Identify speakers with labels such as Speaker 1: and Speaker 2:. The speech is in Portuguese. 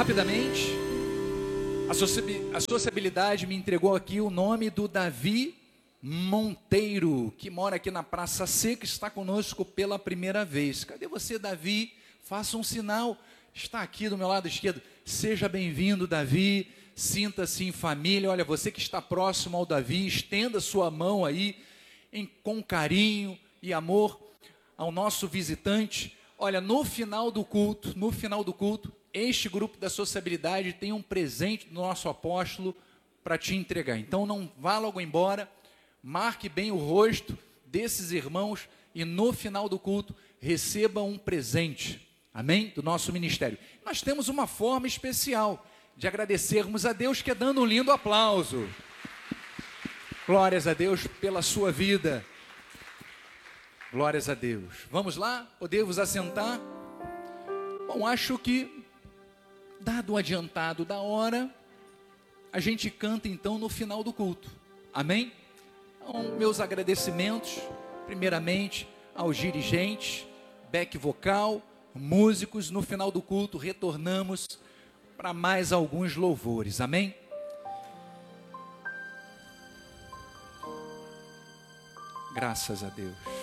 Speaker 1: Rapidamente, a sociabilidade me entregou aqui o nome do Davi Monteiro, que mora aqui na Praça Seca, está conosco pela primeira vez. Cadê você, Davi? Faça um sinal, está aqui do meu lado esquerdo. Seja bem-vindo, Davi, sinta-se em família. Olha, você que está próximo ao Davi, estenda sua mão aí, com carinho e amor ao nosso visitante. Olha, no final do culto, este grupo da sociabilidade tem um presente do nosso apóstolo para te entregar. Então não vá logo embora, marque bem o rosto desses irmãos e no final do culto receba um presente, amém? Do nosso ministério. Nós temos uma forma especial de agradecermos a Deus, que é dando um lindo aplauso. Glórias a Deus pela sua vida. Glórias a Deus. Vamos lá? Podemos assentar? Bom, acho que, dado o adiantado da hora, a gente canta então no final do culto. Amém? Então, meus agradecimentos, primeiramente, aos dirigentes, back vocal, músicos. No final do culto, retornamos para mais alguns louvores. Amém? Graças a Deus.